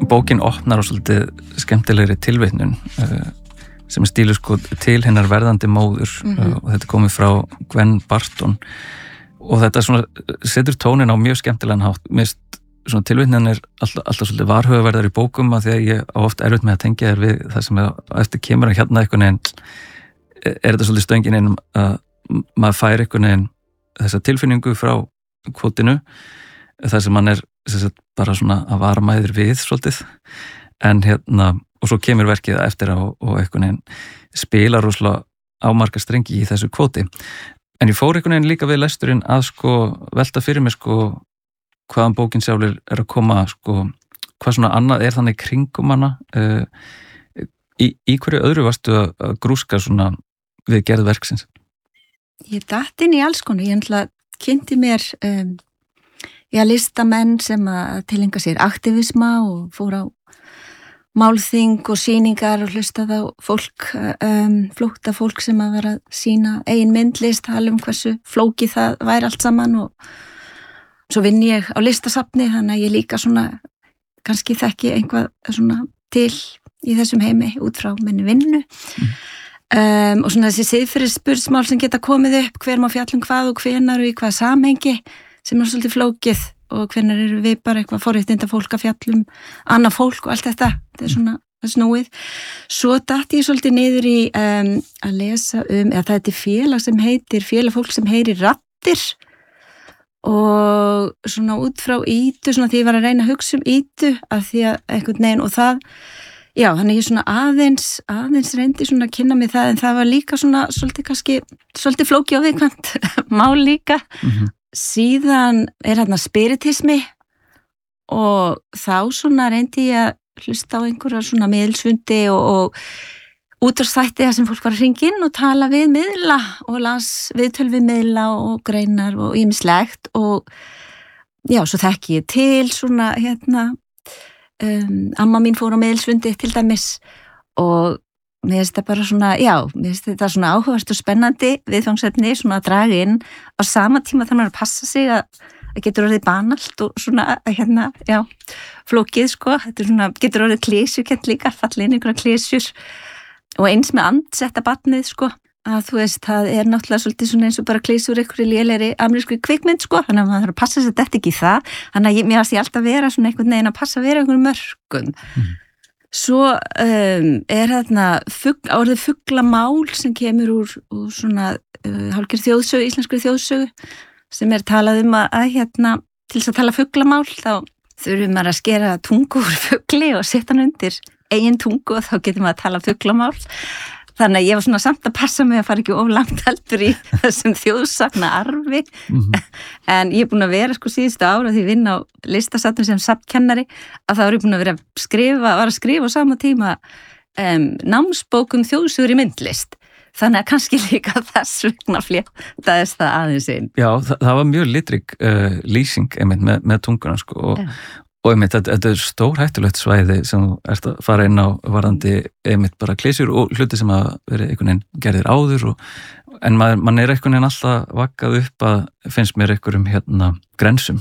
bókin opnar á svolítið skemmtilegri tilvitnun sem stílu sko til hennar verðandi móður og þetta komið frá Gwen Barton og þetta svona setur tónin á mjög skemmtilegan hátt. Mér svona tilvitnan alltaf svolítið varhugaverðar í bókum að því að ég á oft erfitt með að tengja þér við það sem eftir kemur að hérna einhvern veginn þetta svolítið stöngin inn að maður fær einhvern veginn þessa tilfinningu frá kvotinu þar sem hann bara svona að vara mæður við svolítið en og svo kemur verkið eftir á og einhvern veginn spila rosalega ámarga strengi í þessu kvoti. En ég fór einhvern veginn líka við lesturinn að sko velta fyrir mig sko hvaðan bókin sjálfur að koma sko, hvað svona annað þannig kringum hana í hverju öðru varstu að grúska svona við gerð verksins? Ég datt inn í alls konar, ég kynnti mér listamenn sem að tileinka sér aktivisma og fór á málþing og sýningar og hlustaði á fólk, flótta fólk sem að vera að sýna eigin myndlist, tala hversu flókið það væri allt saman og svo vinn ég á listasafni þannig að ég líka svona kannski þekki einhvað svona til í þessum heimi út frá minni vinnu og svona þessi siðferðisspurningamál sem geta komið upp hver má fjalla hvað og hvenar og í hvað samhengi sem svolítið flókið og hvenar eru við bara eitthvað forréttinda fólk að fjalla annað fólk og allt þetta svona snúið. Svo datt ég svolítið niður í að lesa eða það er félag sem heitir félag fólk sem heyrir raddir og svona út frá Ídu svona því ég var að reyna að hugsa Ídu af því að einhvern veginn og það þannig ég svona aðeins reyndi svona að kynna mig það en það var líka svona svolítið kannski svolítið flókið og viðkvæmt mál líka síðan þarna spiritismi og þá svona reyndi ég að hlusta á einhverja svona miðilsfundi og útvarpsþætti þar sem fólk var að hringja inn og tala við miðla og las viðtöl við miðla og greinar og ýmislegt og svo þekki ég til svona amma mín fór á miðilsfundi til dæmis og mér finnst þetta bara svona, mér finnst þetta svona áhugavert og spennandi viðfangsefni svona að draga inn á sama tíma þannig að passa sig að getur orðið banalt og svona flókið sko, þetta svona getur orðið klísjukent líka, falla inn einhverja klísjur og eins með andsetta barnið sko, að þú veist, það náttúrulega svolítið svona eins og bara klísjur einhverju lélegri amerísku kvikmynd sko, þannig að maður þarf að passa sér þetta ekki í það, þannig að mér finnst ég alltaf vera svona einhvern veginn að passa að vera einhverjum mörkum. Svo þarna orðið fuglamál sem kemur úr svona hálfgerð þjóðsögu, íslenskri þjóðsögu sem talað að til þess að tala fuglamál þá þurfum maður að skera tungu úr fugli og setja hann undir eigin tungu og þá getur maður að tala fuglamál. Þannig að ég var svona samt að passa mig að fara ekki of langt heldur í þessum þjóðsagna arfi en ég er búin að vera sko síðustu ára því vinn á listasafni sem safnkennari að þá er ég búin að vera að skrifa á sama tíma námsbókum þjóðsögur í myndlist þannig að kannski líka þess vegna fléttaðist það aðeins inn. Já, það var mjög litrík lýsing einmitt með tunguna sko og einmitt, þetta er stórhættulegt svæði sem þú ert að fara inn á varðandi einmitt bara klísjur og hluti sem að vera einhvern veginn gerðir áður en mann er einhvern veginn alltaf vakkað upp að finnst mér einhverjum grensum